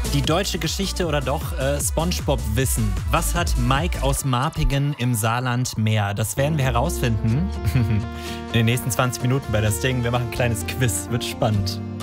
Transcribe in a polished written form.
Die deutsche Geschichte oder doch SpongeBob-Wissen? Was hat Mike aus Marpingen im Saarland mehr? Das werden wir herausfinden in den nächsten 20 Minuten bei das Ding. Wir machen ein kleines Quiz, wird spannend.